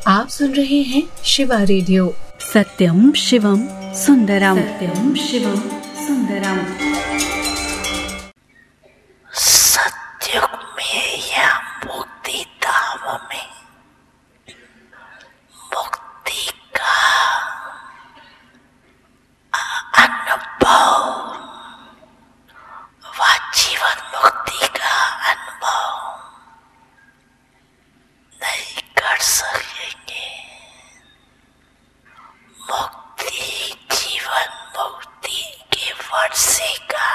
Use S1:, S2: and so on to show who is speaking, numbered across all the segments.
S1: आप सुन रहे हैं शिवा रेडियो।
S2: सत्यम शिवम सुंदरम, सत्यम शिवम सुंदरम।
S3: सत्युग में या मुक्ति धाम में मुक्ति का अनुभव व जीवन मुक्ति का अनुभव नहीं कर सकेंगे। मुक्ति जीवन मुक्ति के वर्षे का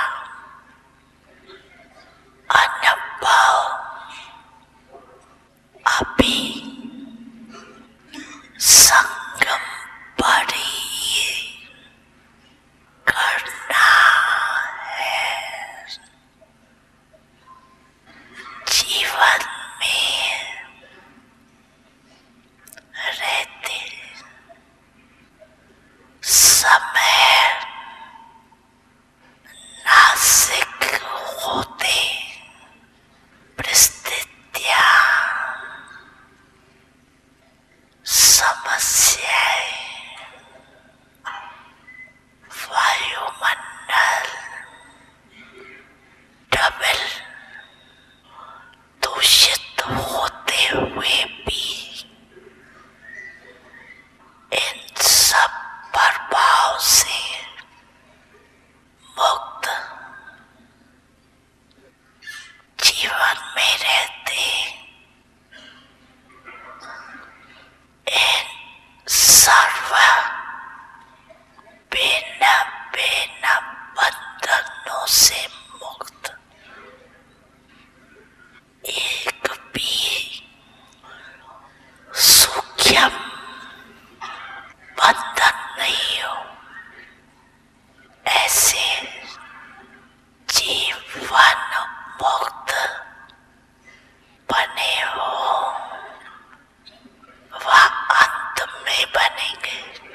S3: अनुभव अभी संगम पर ही करना है। जीवन में रहते समय नासिक होते परिस्थितियां, समस्याएं, वायुमंडल डबल दूषित होते हुए भी इन सब प्रभाव से मुक्त जीवन में रहते इन सर्व भिन्न भिन्न बंधनों से मुक्त एक भी सूक्ष्म बंधन नहीं हो, ऐसे जीवन मुक्त बने हो व अंत में बनेंगे।